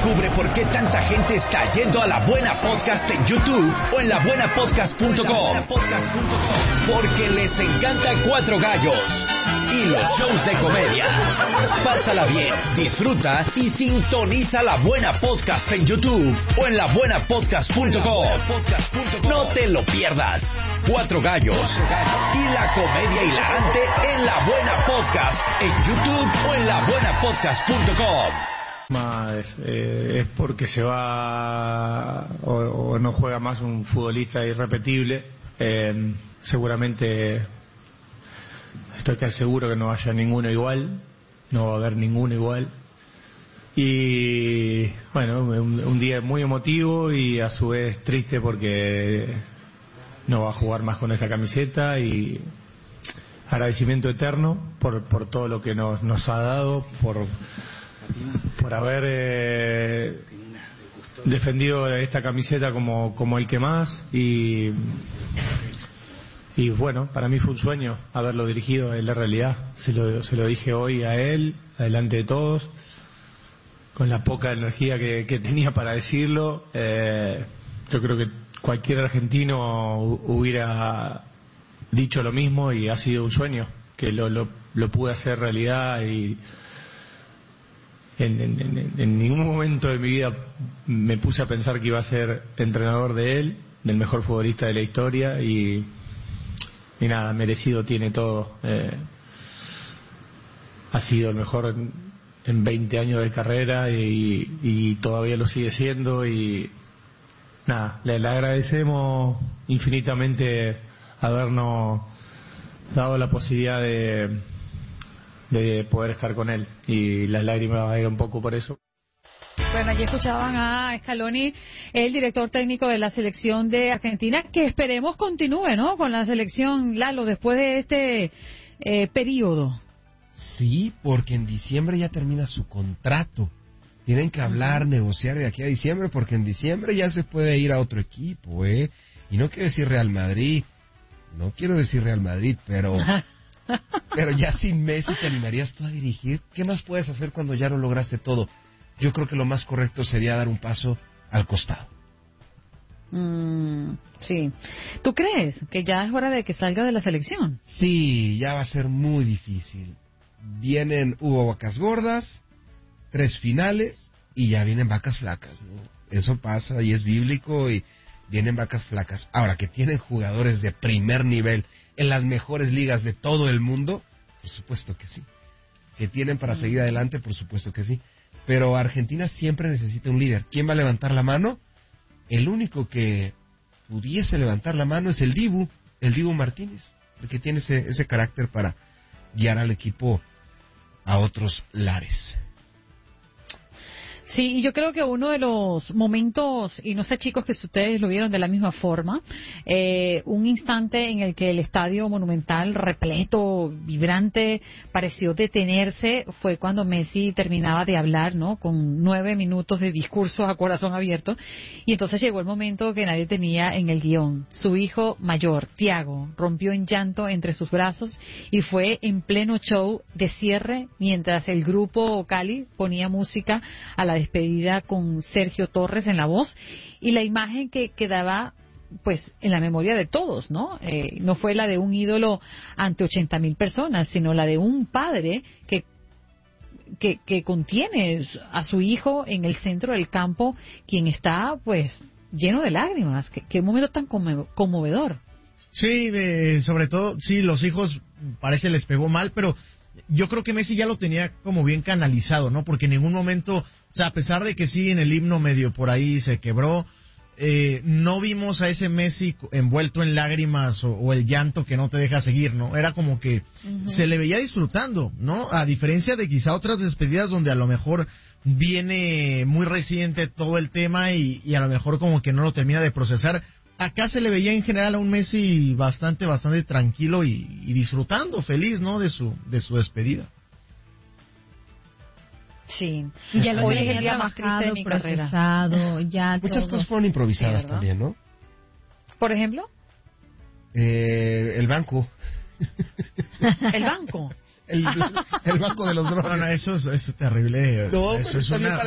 Descubre por qué tanta gente está yendo a La Buena Podcast en YouTube o en labuenapodcast.com. Porque les encanta Cuatro Gallos y los shows de comedia. Pásala bien, disfruta y sintoniza La Buena Podcast en YouTube o en labuenapodcast.com. No te lo pierdas. Cuatro Gallos y la comedia hilarante en La Buena Podcast en YouTube o en labuenapodcast.com. Es porque se va o no juega más un futbolista irrepetible. Seguramente estoy casi seguro que no haya ninguno igual, no va a haber ninguno igual. Y bueno, un día muy emotivo y a su vez triste porque no va a jugar más con esta camiseta, y agradecimiento eterno por todo lo que nos ha dado, por haber defendido esta camiseta como el que más, y bueno, para mí fue un sueño haberlo dirigido en la realidad. Se lo dije hoy a él, delante de todos, con la poca energía que tenía para decirlo. Yo creo que cualquier argentino hubiera dicho lo mismo, y ha sido un sueño que lo pude hacer realidad, y en ningún momento de mi vida me puse a pensar que iba a ser entrenador de él, del mejor futbolista de la historia, y nada, merecido tiene todo. Ha sido el mejor en 20 años de carrera y todavía lo sigue siendo, y nada, le agradecemos infinitamente habernos dado la posibilidad de poder estar con él, y las lágrimas van a ir un poco por eso. Bueno, allí escuchaban a Scaloni, el director técnico de la selección de Argentina, que esperemos continúe, ¿no?, con la selección, Lalo, después de este periodo. Sí, porque en diciembre ya termina su contrato. Tienen que hablar, negociar de aquí a diciembre, porque en diciembre ya se puede ir a otro equipo, ¿eh? Y no quiero decir Real Madrid, pero ya sin Messi te animarías tú a dirigir. ¿Qué más puedes hacer cuando ya lo lograste todo? Yo creo que lo más correcto sería dar un paso al costado. Sí. ¿Tú crees que ya es hora de que salga de la selección? Sí, ya va a ser muy difícil. Hubo vacas gordas, 3 finales, y ya vienen vacas flacas, ¿no? Eso pasa y es bíblico, y vienen vacas flacas. Ahora, que tienen jugadores de primer nivel en las mejores ligas de todo el mundo, por supuesto que sí. Que tienen para seguir adelante, por supuesto que sí. Pero Argentina siempre necesita un líder. ¿Quién va a levantar la mano? El único que pudiese levantar la mano es el Dibu Martínez, el que tiene ese carácter para guiar al equipo a otros lares. Sí, y yo creo que uno de los momentos, y no sé, chicos, que si ustedes lo vieron de la misma forma, un instante en el que el estadio Monumental, repleto, vibrante, pareció detenerse, fue cuando Messi terminaba de hablar, ¿no?, con 9 minutos de discurso a corazón abierto, y entonces llegó el momento que nadie tenía en el guión. Su hijo mayor, Thiago, rompió en llanto entre sus brazos, y fue en pleno show de cierre, mientras el grupo Cali ponía música a la despedida con Sergio Torres en la voz, y la imagen que quedaba pues en la memoria de todos, ¿no? No fue la de un ídolo ante 80.000 personas, sino la de un padre que contiene a su hijo en el centro del campo, quien está pues lleno de lágrimas. Qué momento tan conmovedor. Sí, sobre todo, sí, los hijos parece les pegó mal, pero yo creo que Messi ya lo tenía como bien canalizado, ¿no? Porque en ningún momento, o sea, a pesar de que sí, en el himno medio por ahí se quebró, no vimos a ese Messi envuelto en lágrimas o el llanto que no te deja seguir, ¿no? Era como que se le veía disfrutando, ¿no? A diferencia de quizá otras despedidas donde a lo mejor viene muy reciente todo el tema y a lo mejor como que no lo termina de procesar. Acá se le veía en general a un Messi bastante tranquilo y disfrutando, feliz, ¿no?, de su despedida. Sí. Y ya lo hoy es tenía el día más triste de mi procesado, carrera. ya muchas todo. cosas fueron improvisadas, sí, también, ¿no? Por ejemplo, el banco. el banco. El banco de los drones. No, eso es terrible. No, eso pero es está bien una... para